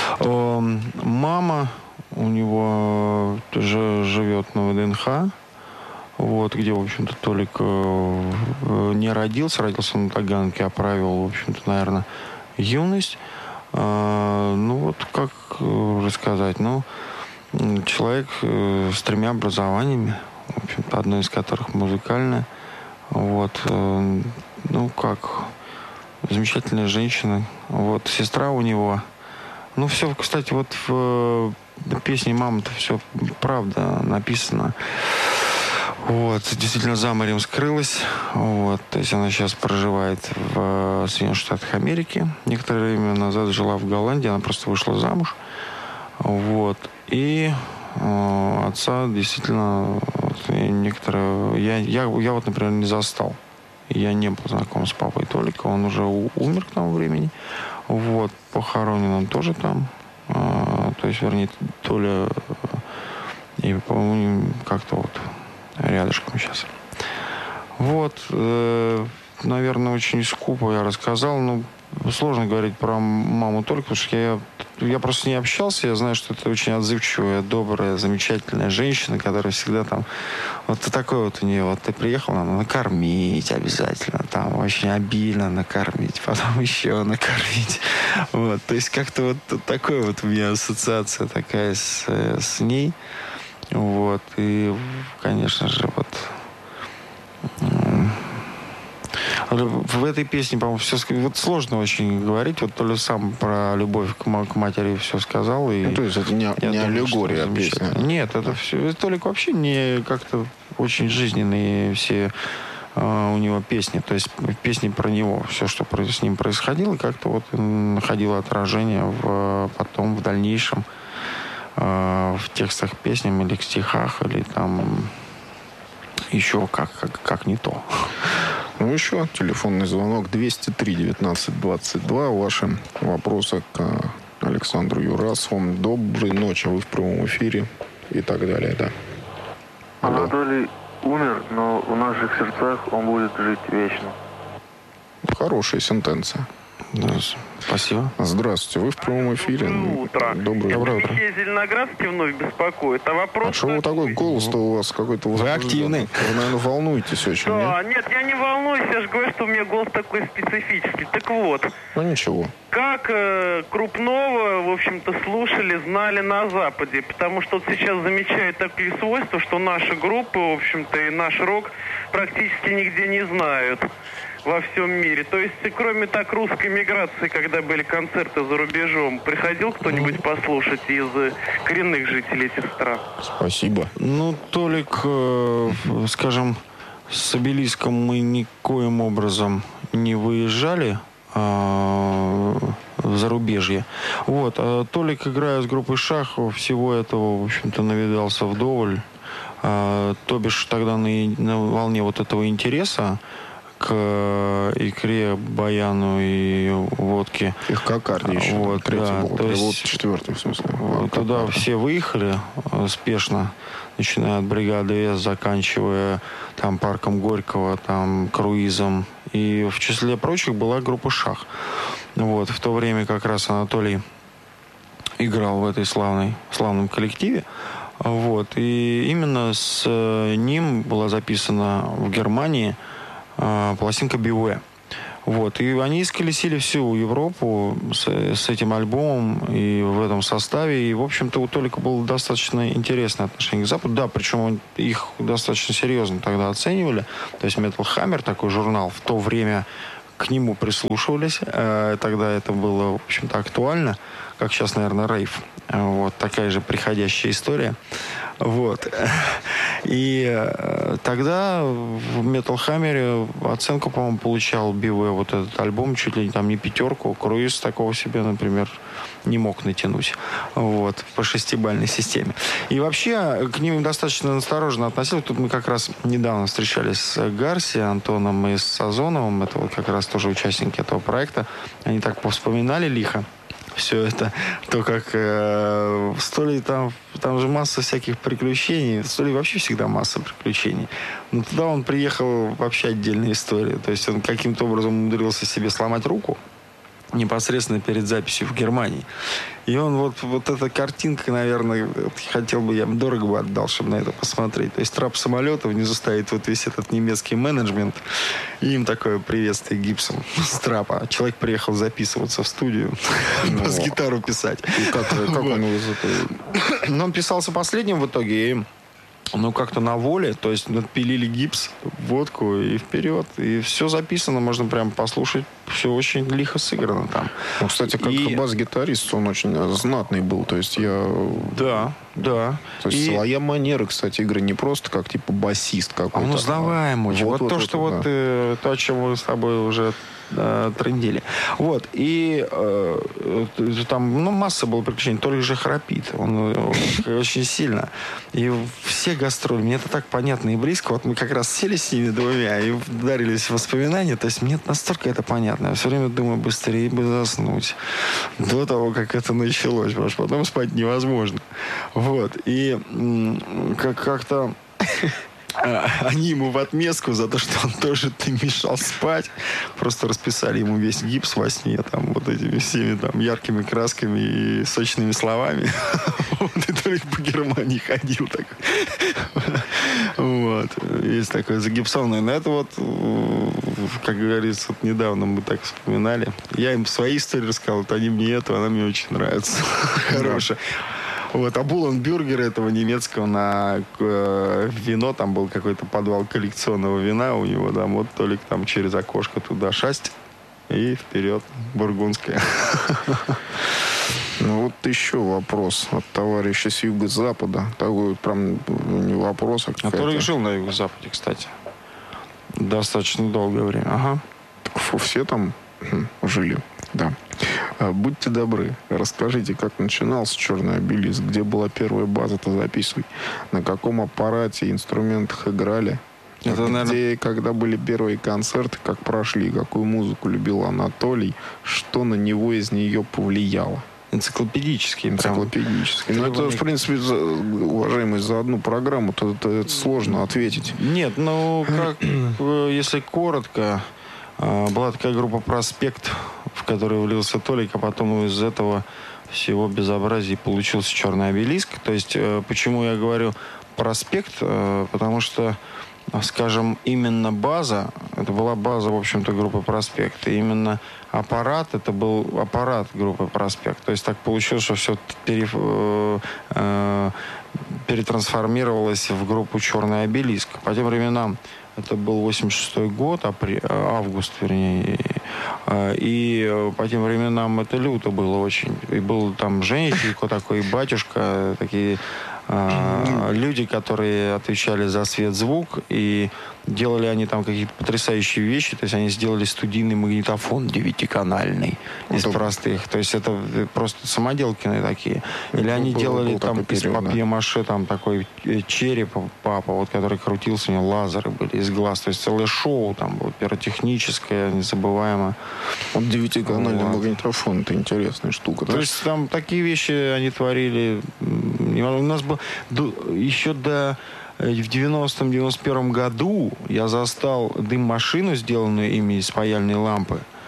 Мама у него же живет на ВДНХ, вот, где, в общем-то, Толик э, не родился, родился на Таганке, а провел, в общем-то, наверное, юность. Э, ну, вот, как рассказать, ну, человек э, с тремя образованиями, в общем-то, одно из которых музыкальное, вот, э, ну, как замечательная женщина, вот, сестра у него, ну, все, кстати, вот в песне «Мама»-то все правда написано. Вот, действительно, за морем скрылась. Вот, то есть она сейчас проживает в Соединенных Штатах Америки. Некоторое время назад жила в Голландии, она просто вышла замуж. Вот, и э, отца действительно вот, некоторые... Я, я, я вот, например, не застал. Я не был знаком с папой Толика, он уже умер к тому времени. Вот, похоронен он тоже там. А, то есть, вернее, Толя и, по-моему, как-то вот рядышком сейчас. Вот, э, наверное, очень скупо я рассказал. Ну, сложно говорить про маму Толика, потому что я, я просто не общался. Я знаю, что это очень отзывчивая, добрая, замечательная женщина, которая всегда там... Вот такой вот у нее. Вот ты приехал, надо накормить обязательно. Там очень обильно накормить. Потом еще накормить. Вот. То есть как-то вот такой вот у меня ассоциация такая с, с ней. Вот. И, конечно же, вот... В этой песне, по-моему, все вот сложно очень говорить. Вот Толя сам про любовь к, к матери все сказал. И ну, то есть это не, не думаю, аллегория песни? Нет, это все. Толик вообще не как-то очень жизненные все uh, у него песни. То есть песни про него. Все, что с ним происходило, как-то вот находило отражение в, потом, в дальнейшем uh, в текстах песням или в стихах, или там еще как, как, как не то. Ну, еще телефонный звонок двести три девятнадцать двадцать два. Ваши вопросы к Александру Юрасову. Доброй ночи, вы в прямом эфире и так далее, да. Анатолий умер, но в наших сердцах он будет жить вечно. Хорошая сентенция. Да, спасибо. Здравствуйте, вы в прямом эфире. Доброе утро. Доброе, Доброе утро. Михей Зеленоградский вновь беспокоит. А вопрос... А что вы такой голос-то у вас какой-то... Вы активный. Вы, наверное, волнуетесь очень, Да, нет? нет, я не волнуюсь, я же говорю, что у меня голос такой специфический. Так вот, Ну, ничего. как э, Крупнова, в общем-то, слушали, знали на Западе. Потому что вот сейчас замечают такие свойства, что наши группы, в общем-то, и наш рок практически нигде не знают во всем мире. То есть, кроме так русской миграции, когда были концерты за рубежом, приходил кто-нибудь послушать из коренных жителей этих стран? Спасибо. Ну, Толик, э, скажем, с Обелиском мы никоим образом не выезжали э, в зарубежье. Вот. А Толик, играя с группой «Шах», всего этого, в общем-то, навидался вдоволь. Э, то бишь, тогда на, на волне вот этого интереса к икре, баяну и водке. Их кокарди еще. Вот, Третий да, был. то есть, вот четвертый, в смысле. Вот, туда все выехали э, спешно, начиная от бригады С, заканчивая там парком Горького, там круизом. И в числе прочих была группа «Шах». Вот, в то время как раз Анатолий играл в этой славной, славном коллективе. Вот. И именно с ним была записана в Германии пластинка «Beware». Вот. И они исколесили всю Европу с, с этим альбомом и в этом составе. И, в общем-то, у Толика было достаточно интересное отношение к Западу. Да, причем их достаточно серьезно тогда оценивали. То есть Metal Hammer, такой журнал, в то время к нему прислушивались. Тогда это было, в общем-то, актуально. Как сейчас, наверное, рейв. Вот. Такая же приходящая история. Вот. И э, тогда в Metal Hammer оценку, по-моему, получал Beware, вот этот альбом, чуть ли там не пятерку. Круиз такого себе, например, не мог натянуть. Вот. По шестибалльной системе. И вообще к ним достаточно осторожно относились. Тут мы как раз недавно встречались с Гарси, Антоном и с Сазоновым. Это вот как раз тоже участники этого проекта. Они так повспоминали лихо все это, то, как э, в Столе там, там же масса всяких приключений. В Столе вообще всегда масса приключений. Но туда он приехал, вообще отдельная история. То есть он каким-то образом умудрился себе сломать руку непосредственно перед записью в Германии. И он вот, вот эта картинка, наверное, хотел бы, я бы дорого бы отдал, чтобы на это посмотреть. То есть трап самолета, внизу стоит вот весь этот немецкий менеджмент, и им такое приветствие гипсом с трапа. Человек приехал записываться в студию, бас-гитару писать. Как он из этого? Но он писался последним в итоге, и ну, как-то на воле, то есть отпилили гипс, водку и вперед. И все записано, можно прям послушать. Все очень лихо сыграно там. Ну, кстати, как и... бас-гитарист он очень знатный был. То есть я... Да, да. То есть и... своя манера, кстати, игры не просто как типа басист какой-то. Он узнаваем очень. Вот, вот, вот то, вот, что вот, вот да. э, то, о чем мы с тобой уже э, трындели. Вот. И э, там, ну, масса было приключений. Толик же храпит. Он очень сильно. И все гастроли, мне это так понятно и близко. Вот мы как раз сели с ними двумя и ударились в воспоминания. То есть мне настолько это понятно. Я все время думаю, быстрее бы заснуть. До того, как это началось. Потому что потом спать невозможно. Вот. И как- как-то... Они ему в отместку за то, что он тоже ты мешал спать. Просто расписали ему весь гипс во сне, там, вот этими всеми там яркими красками и сочными словами. Вот, и только по Германии ходил так. Вот. Есть такое загипсованное. Но это вот, как говорится, вот недавно мы так вспоминали. Я им свои истории рассказал, вот они мне эту, она мне очень нравится. Хорошая. Вот, а Булленбюргер этого немецкого на э, вино, там был какой-то подвал коллекционного вина у него, там вот Толик там через окошко туда шасть и вперед, бургундская. Ну вот еще вопрос от товарища с юго-запада. Такой прям не вопрос, а какая-то... Который жил на юго-западе, кстати. Достаточно долгое время. Ага. Все там жили, да. Будьте добры, расскажите, как начинался «Черный обелиск», где была первая база-то записывай, на каком аппарате, инструментах играли, это, где, наверное... когда были первые концерты, как прошли, какую музыку любил Анатолий, что на него из нее повлияло. Энциклопедический. Энциклопедический. Ну, это, в принципе, за, уважаемый, за одну программу, то это, это сложно ответить. Нет, ну, как, если коротко, была такая группа «Проспект», в которой влился Толик, а потом из этого всего безобразия получился «Черный обелиск». То есть, почему я говорю «Проспект», потому что, скажем, именно база, это была база, в общем-то, группы «Проспект». И именно аппарат, это был аппарат группы «Проспект». То есть так получилось, что все пере, э, перетрансформировалось в группу «Черный обелиск». По тем временам это был восемьдесят шестой год, апрель, август, вернее. И по тем временам это люто было очень. И был там Женя Фико такой, батюшка, такие э, люди, которые отвечали за свет, звук. И делали они там какие-то потрясающие вещи. То есть они сделали студийный магнитофон девятиканальный из это... простых. То есть это просто самоделкины такие. Или это они был, делали был там из папье-маше там такой череп папа, вот, который крутился, у него лазеры были из глаз. То есть целое шоу там было, пиротехническое, незабываемое. Вот девятиканальный вот. Магнитофон, это интересная штука. То да? есть там такие вещи они творили. У нас было еще до... В девяностом девяносто первом году я застал дым-машину, сделанную ими из паяльной лампы.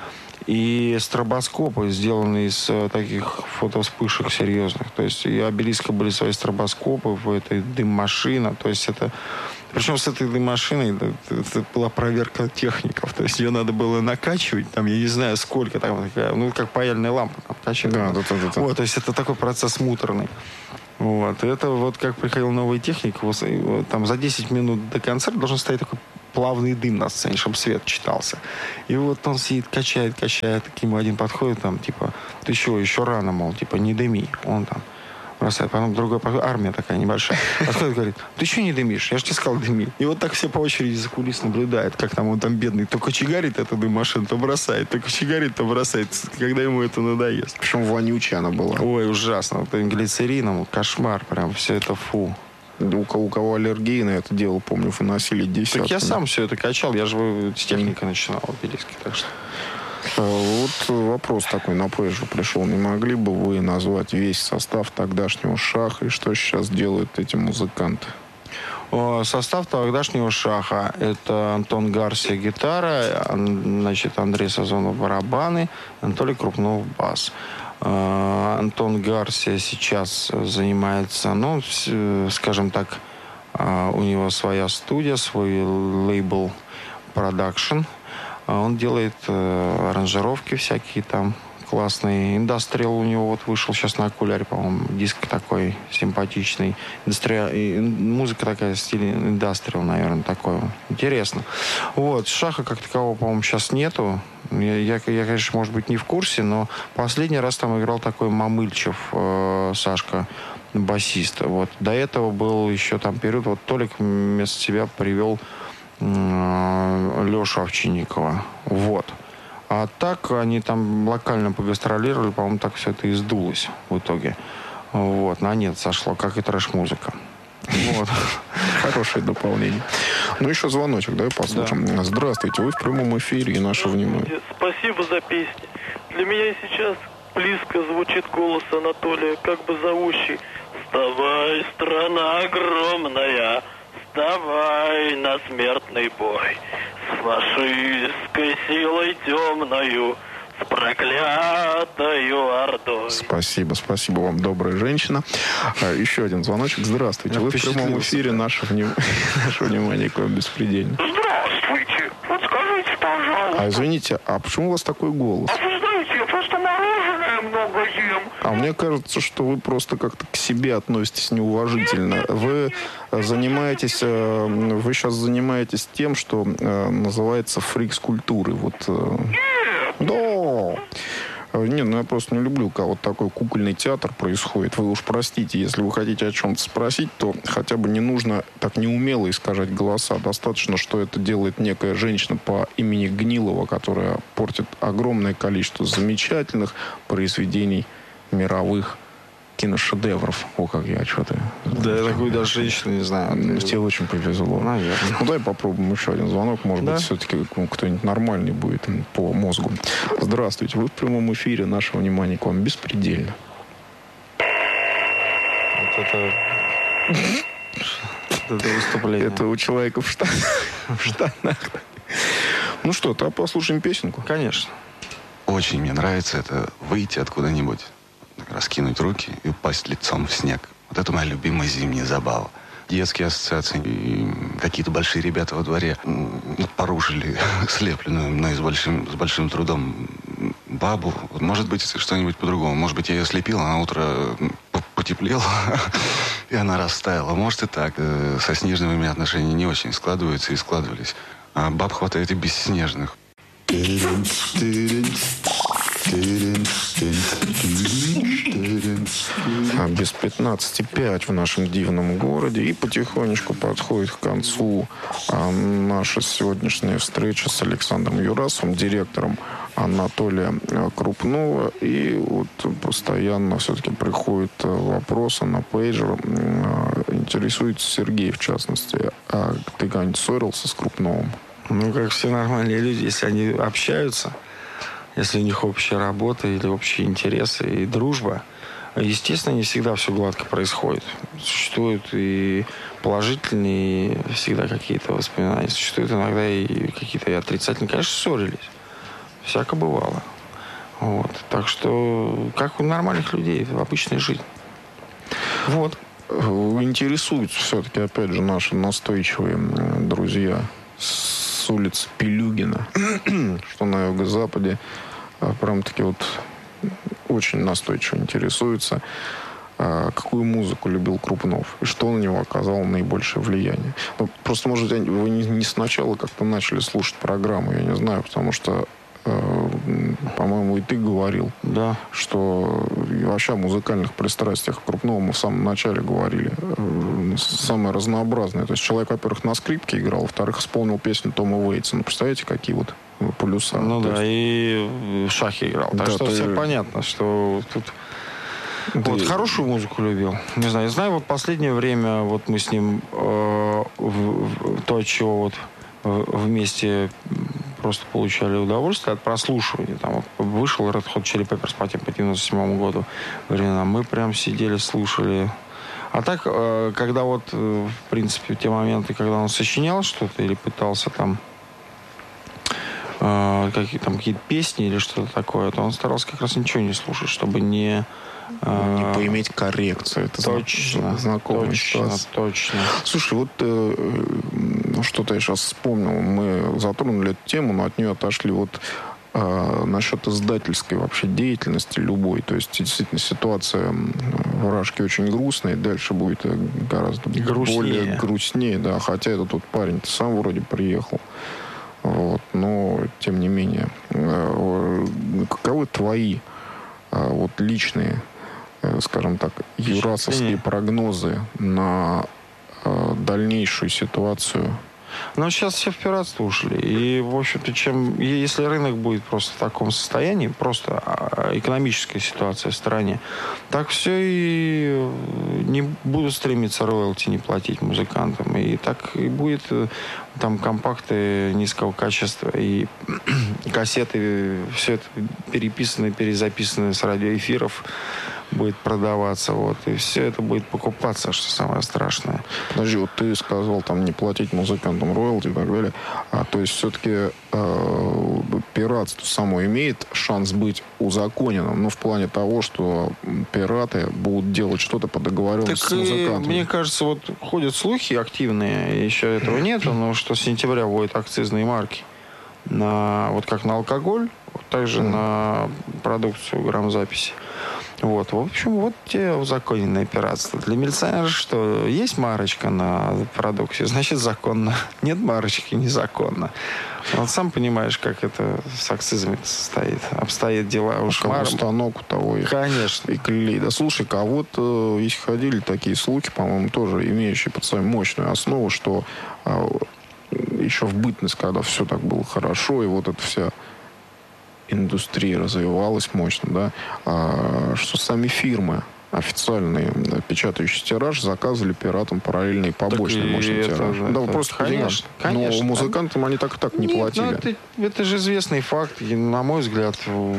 и стробоскопы сделаны из таких фотовспышек серьезных. То есть и у обелиска были свои стробоскопы, в этой дым-машина. То есть это... Причем с этой дым-машиной это, это была проверка техников. То есть ее надо было накачивать, там, я не знаю, сколько там, такая, ну, как паяльная лампа там, качать. Да, да, да, да. Вот, то есть это такой процесс муторный. Вот. Это вот как приходила новая техника, вот, там за десять минут до концерта должен стоять такой плавный дым на сцене, чтобы свет читался. И вот он сидит, качает, качает, к нему один подходит, там, типа, ты еще, еще рано, мол, типа, не дыми. Он там бросает, потом другой подходит, армия такая небольшая, подходит, говорит, ты еще не дымишь? Я же тебе сказал, дыми. И вот так все по очереди за кулис наблюдают, как там он там бедный, то кочегарит эту дым-машину, то бросает, то кочегарит, то бросает, когда ему это надоест. Причем вонючая она была. Ой, ужасно. Вот глицерином, кошмар, прям все это фу. У кого, у кого аллергии на это дело, помню, выносили десятки. Так я сам все это качал, я же с техникой начинал в обелиске, так что... Вот вопрос такой на пейджер пришел. Не могли бы вы назвать весь состав тогдашнего Шаха и что сейчас делают эти музыканты? Состав тогдашнего Шаха — это Антон Гарсия гитара, значит, Андрей Сазонов барабаны, Анатолий Крупнов бас. Антон Гарсия сейчас занимается, ну, скажем так, у него своя студия, свой лейбл продакшн. Он делает э, аранжировки всякие там классные. Индастриал у него вот вышел сейчас на окуляре, по-моему, диск такой симпатичный. Индастриал, и музыка такая в стиле индастриал, наверное, такой. Интересно. Вот. Шаха как такового, по-моему, сейчас нету. Я, я, я, конечно, может быть, не в курсе, но последний раз там играл такой Мамыльчев, э, Сашка, басист. Вот. До этого был еще там период, вот Толик вместо себя привел Лешу Овчинникова. Вот. А так они там локально погастролировали, по-моему, так все это и сдулось в итоге. Вот. На нет сошло, как и трэш-музыка. Вот. Хорошее дополнение. Ну, еще звоночек, давай послушаем. Да. Здравствуйте, вы в прямом эфире, и наше внимание. Спасибо за песни. Для меня сейчас близко звучит голос Анатолия, как бы зовущий: «Вставай, страна огромная, вставай на смертный бой с фашистской силой темною, с проклятою ордой». Спасибо, спасибо вам, добрая женщина. Еще один звоночек. Здравствуйте. Я Вы в прямом эфире. Наше, вним... наше внимание к вам беспредельно. Здравствуйте. Вот скажите, пожалуйста. А извините, а почему у вас такой голос? А вы знаете, я просто мороженое много ем. А мне кажется, что вы просто как-то к себе относитесь неуважительно. Вы занимаетесь, вы сейчас занимаетесь тем, что называется фрикс-культурой. Вот. Нет. Да. Не, ну я просто не люблю, когда вот такой кукольный театр происходит. Вы уж простите, если вы хотите о чем-то спросить, то хотя бы не нужно так неумело искажать голоса. Достаточно, что это делает некая женщина по имени Гнилова, которая портит огромное количество замечательных произведений мировых киношедевров. О, как я что-то... Да, я такую даже женщину не знаю. Ну, тебе очень повезло. Наверное. Ну, давай попробуем еще один звонок. Может да? быть, все-таки кто-нибудь нормальный будет по мозгу. Здравствуйте. Вы в прямом эфире. Наше внимание к вам беспредельно. Вот это... Это выступление. Это у человека в штанах. Ну что, то послушаем песенку? Конечно. Очень мне нравится это выйти откуда-нибудь, раскинуть руки и упасть лицом в снег. Вот это моя любимая зимняя забава. Детские ассоциации. И какие-то большие ребята во дворе порушили слепленную, но и с большим, с большим трудом бабу. Может быть, что-нибудь по-другому. Может быть, я ее слепил, а на утро потеплело, и она растаяла. Может и так. Со снежными у меня отношения не очень складываются и складывались. А баб хватает и бесснежных. А без пятнадцати пять в нашем дивном городе. И потихонечку подходит к концу а, наша сегодняшняя встреча с Александром Юрасовым, директором Анатолия Крупнова. И вот постоянно все-таки приходят вопросы на пейджер. Интересуется Сергей, в частности. А ты когда-нибудь ссорился с Крупновым? Ну, как все нормальные люди, если они общаются, если у них общая работа или общие интересы и дружба, естественно, не всегда все гладко происходит. Существуют и положительные всегда какие-то воспоминания, существуют иногда и какие-то и отрицательные. Конечно, ссорились. Всяко бывало. Вот. Так что, как у нормальных людей, в обычной жизни. Вот. Интересуются все-таки, опять же, наши настойчивые друзья с улицы Пелюгина, что на юго-западе, прям-таки вот очень настойчиво интересуются, какую музыку любил Крупнов и что на него оказало наибольшее влияние. Ну, просто, может, вы не, не сначала как-то начали слушать программу, я не знаю, потому что, э, по-моему, и ты говорил, да, что вообще о музыкальных пристрастиях Крупнова мы в самом начале говорили. Э, самое разнообразное. То есть человек, во-первых, на скрипке играл, во-вторых, исполнил песню Тома Уэйтса. Ну, представляете, какие вот полюса. Ну то да, есть... и в шахе играл. Так да, что ты... все понятно, что тут... Да. Вот, хорошую музыку любил. Не знаю, я знаю, вот последнее время вот мы с ним э, в, в, то, от чего вот вместе просто получали удовольствие от прослушивания. Там вот вышел Red Hot Chili Peppers по тем по девяносто седьмому году временам. Мы прям сидели, слушали. А так, э, когда вот, э, в принципе, те моменты, когда он сочинял что-то или пытался там э, какие, там какие-то песни или что-то такое, то он старался как раз ничего не слушать, чтобы не... Не поиметь коррекцию. Это точно, знакомая точно, ситуация. точно. Слушай, вот э, что-то я сейчас вспомнил. Мы затронули эту тему, но от нее отошли. Вот э, насчет издательской вообще деятельности любой. То есть, действительно, ситуация в Рашке очень грустная. Дальше будет гораздо грустнее. более грустнее. Да. Хотя этот вот парень сам вроде приехал. Вот. Но, тем не менее. Э, каковы твои э, вот личные, скажем так, юрасовские прогнозы на э, дальнейшую ситуацию? Ну, сейчас все в пиратство ушли. И, в общем-то, чем, если рынок будет просто в таком состоянии, просто экономическая ситуация в стране, так все и не будут стремиться роялти не платить музыкантам. И так и будет там компакты низкого качества и кассеты, все это переписано, перезаписано с радиоэфиров будет продаваться, вот, и все это будет покупаться, что самое страшное. Подожди, вот ты сказал, там, не платить музыкантам роялти и так далее, а то есть все-таки э, пиратство само имеет шанс быть узаконенным, ну, в плане того, что пираты будут делать что-то по договоренности так с музыкантами. Мне кажется, вот ходят слухи активные, еще этого нет, но что с сентября вводят акцизные марки на, вот как на алкоголь, вот также mm. на продукцию грамзаписи. Вот, в общем, вот тебе узаконенное пиратство. Для милиционера что? Есть марочка на продукции, значит, законно. Нет марочки, незаконно. Вот сам понимаешь, как это с акцизами стоит. Обстоят дела. Уж мар... станок у того и, конечно. И клей. Да слушай-ка, а вот э, если ходили такие слухи, по-моему, тоже имеющие под собой мощную основу, что э, еще в бытность, когда все так было хорошо, и вот эта вся индустрия развивалась мощно, да, а, что сами фирмы официальные, печатающие тираж, заказывали пиратам параллельные побочные мощные тиражи. Да, это, просто конечно, конечно. Но музыкантам они так и так не Нет, платили. Ну, это, это же известный факт. И, на мой взгляд,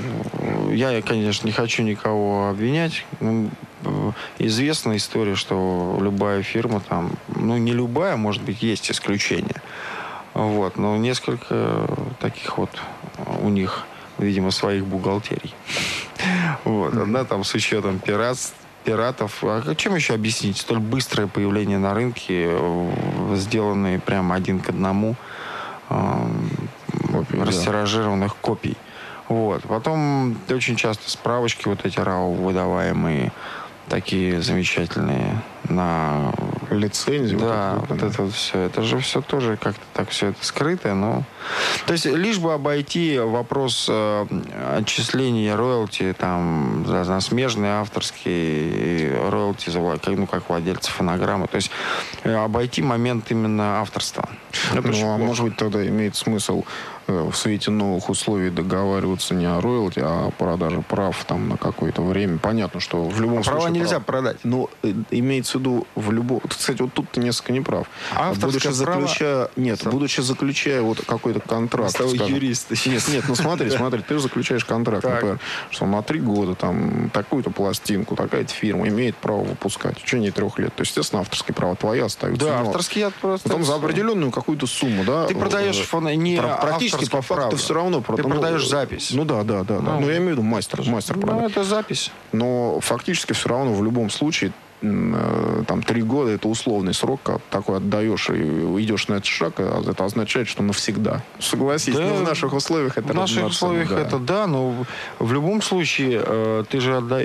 я, конечно, не хочу никого обвинять. Известная история, что любая фирма там, ну, не любая, может быть, есть исключения. Вот, но несколько таких вот у них, видимо, своих бухгалтерий. Вот. Одна там с учетом пиратств, пиратов. А чем еще объяснить столь быстрое появление на рынке, сделанные прямо один к одному, э, копий, растиражированных да. копий? Вот. Потом очень часто справочки вот эти РАО выдаваемые, такие замечательные на лицензию. Да, вот, вот это вот все. Это же все тоже как-то так все это скрытое, но... То есть лишь бы обойти вопрос э, отчисления роялти там за, за смежные авторские роялти, за, ну, как владельцы фонограммы. То есть э, обойти момент именно авторства. Это ну, а может быть тогда имеет смысл э, в свете новых условий договариваться не о роялти, а о продаже прав там на какое-то время. Понятно, что в любом а случае... Права нельзя прав... продать. Но э, имеется в виду в любом... Кстати, вот тут ты несколько неправ. Авторское будучи заключая... Нет, будучи заключая вот какой какой-то контракт. Стал скажем. юрист. Нет, нет, ну смотри, смотри, ты же заключаешь контракт, Так. например, что на три года там такую-то пластинку, такая-то фирма имеет право выпускать в течение трех лет. То есть, естественно, авторские права твои остаются. Да, но авторские от просто... потом за определенную какую-то сумму, да. Ты продаешь э, фон... не про- практически по факту право. все равно. Ты ну, продаешь запись. Ну да, да, да. да. Ну, Ну, я имею в виду мастер, мастер Ну, продает. это запись. Но фактически все равно в любом случае э, там три года это условный срок, когда такой отдаешь и идешь на этот шаг, а это означает, что навсегда. Согласись, Да, но в наших условиях это В наших равноценно, условиях да. это да, но в любом случае э, ты же отда... и-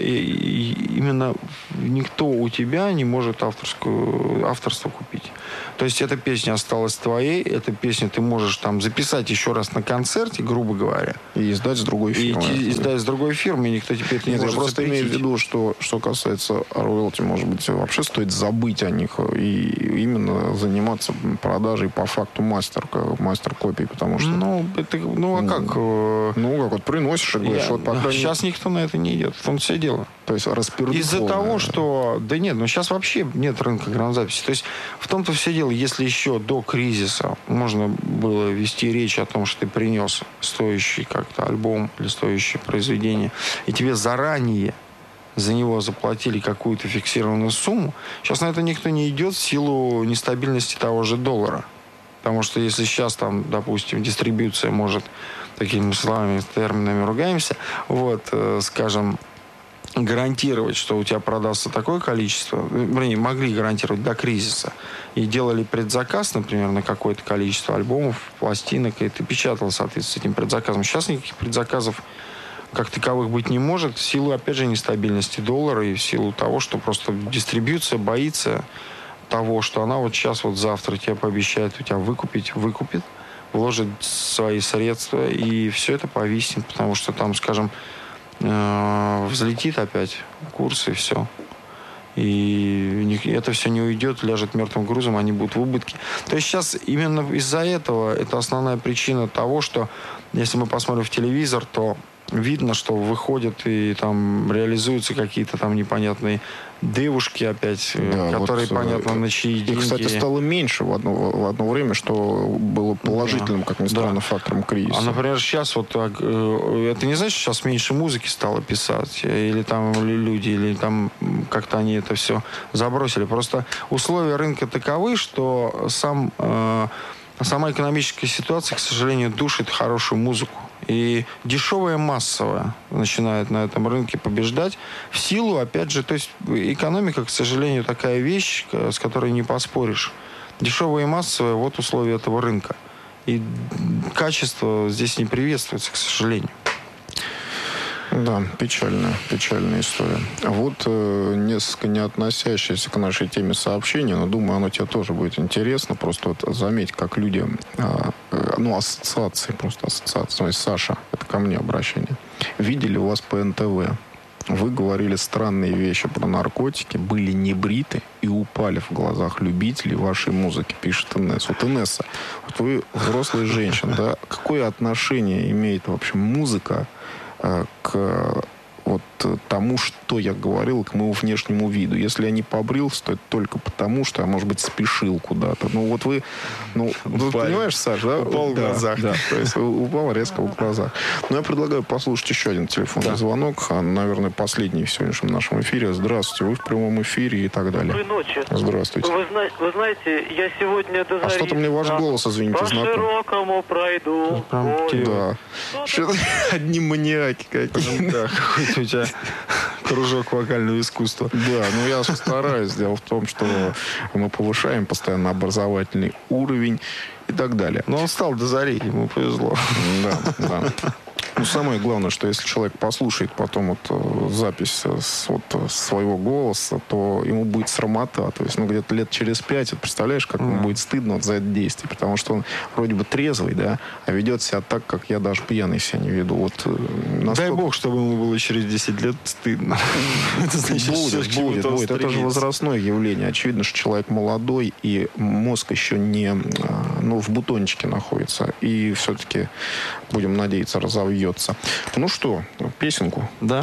и- именно никто у тебя не может авторскую авторство купить. То есть эта песня осталась твоей, эта песня ты можешь там записать еще раз на концерте, грубо говоря, И издать с другой и фирмы. идти- издать с другой фирмы, и никто теперь это не Нет, я может просто имею в запретить. виду, что что касается роялти, может быть, вообще стоит забыть о них и именно заниматься продажей по факту мастер, мастер копий, потому что... Ну, это, ну а как? э, Ну, как вот приносишь и говоришь, я- вот по крайней мере... Сейчас никто на это не идет. В том все дело. То есть распердуховано. Из-за того, что... Да нет, ну сейчас вообще нет рынка грамзаписи. То есть в том-то все дело, если еще до кризиса можно было вести речь о том, что ты принес стоящий как-то альбом или стоящее произведение, и тебе заранее за него заплатили какую-то фиксированную сумму, сейчас на это никто не идет в силу нестабильности того же доллара. Потому что если сейчас там, допустим, дистрибьюция может, такими словами, терминами ругаемся, вот, э, скажем, гарантировать, что у тебя продастся такое количество, вернее, могли гарантировать до кризиса, и делали предзаказ, например, на какое-то количество альбомов, пластинок, и ты печатал, соответственно, с этим предзаказом. Сейчас никаких предзаказов как таковых быть не может, в силу, опять же, нестабильности доллара и в силу того, что просто дистрибьюция боится того, что она вот сейчас, вот завтра тебе пообещает у тебя выкупить, выкупит, вложит свои средства, и все это повиснет, потому что там, скажем, э, взлетит опять курс, и все. И не- это все не уйдет, ляжет мертвым грузом, они будут в убытке. То есть сейчас именно из-за этого, это основная причина того, что если мы посмотрим в телевизор, то видно, что выходят и там реализуются какие-то там непонятные девушки опять, Да, которые, вот, понятно, на чьи И, деньги. кстати, стало меньше в одно, в одно время, что было положительным, как ни странно, Да. фактором кризиса. А, например, сейчас вот так, э, это не значит, что сейчас меньше музыки стало писать, или там или люди, или там м, как-то они это все забросили. Просто условия рынка таковы, что сам, э, сама экономическая ситуация, к сожалению, душит хорошую музыку. И дешевая массовая начинает на этом рынке побеждать в силу, опять же, то есть экономика, к сожалению, такая вещь, к- с которой не поспоришь. Дешевая и массовая, вот условия этого рынка. И качество здесь не приветствуется, к сожалению. Да, печальная, печальная история. Вот э, несколько не относящееся к нашей теме сообщение, но думаю, оно тебе тоже будет интересно. Просто вот заметь, как люди, э, э, ну, ассоциации, просто ассоциации. То есть, Саша, это ко мне обращение. Видели вас по эн тэ вэ. Вы говорили странные вещи про наркотики, были не бриты и упали в глазах любителей вашей музыки, пишет Инесса. Вот, Инесса, вот вы взрослая женщина, да? Какое отношение имеет вообще музыка э, к вот тому, что я говорил, к моему внешнему виду? Если я не побрился, то это только потому, что я, может быть, спешил куда-то. Ну, вот вы, ну, вы понимаешь, Саш, да? Упал в Да, глазах. Да, то есть упал резко в глазах. Но я предлагаю послушать еще один телефонный звонок. А, наверное, последний в сегодняшнем нашем эфире. Здравствуйте, вы в прямом эфире и так далее. Доброй ночи. Здравствуйте. Вы, зна- вы знаете, я сегодня до А зари что-то мне ваш на- голос, извините, по знаком. широкому пройду. Прям Ой, те- Да. Что-то одни маньяки какие. Да, какой-то у тебя кружок вокального искусства. Да, но я стараюсь. Дело в том, что мы повышаем постоянно образовательный уровень и так далее. Но он встал до зари, ему повезло. Да, да. Ну, самое главное, что если человек послушает потом вот э, запись э, с, вот, э, своего голоса, то ему будет срамота. То есть, ну, где-то лет через пять, вот, представляешь, как ему будет стыдно вот за это действие. Потому что он вроде бы трезвый, да, а ведет себя так, как я даже пьяный себя не веду. Вот, э, Дай насколько- бог, чтобы ему было через десять лет стыдно. Это значит, что Будет, к чему-то будет, он будет. Это же стремится. возрастное явление. Очевидно, что человек молодой, и мозг еще не, а, ну, в бутончике находится. И все-таки, будем надеяться, разовьется. Ну что, песенку. Да?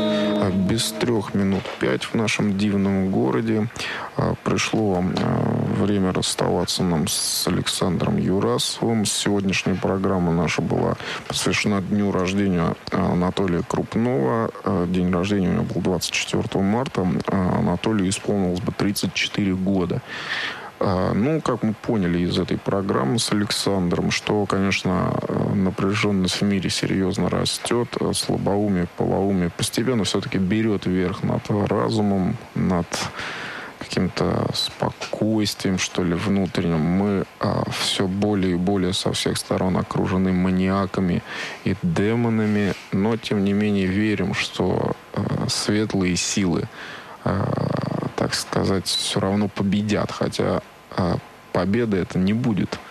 Без трех минут пять в нашем дивном городе а, пришло а, время расставаться нам с Александром Юрасовым. Сегодняшняя программа наша была посвящена дню рождения Анатолия Крупнова. День рождения у него был двадцать четвёртого марта. Анатолию исполнилось бы тридцать четыре года. Ну, как мы поняли из этой программы с Александром, что, конечно, напряженность в мире серьезно растет, слабоумие, полоумие постепенно все-таки берет верх над разумом, над каким-то спокойствием, что ли, внутренним. Мы а, все более и более со всех сторон окружены маниаками и демонами, но, тем не менее, верим, что а, светлые силы, а, так сказать, все равно победят, хотя а, победа это не будет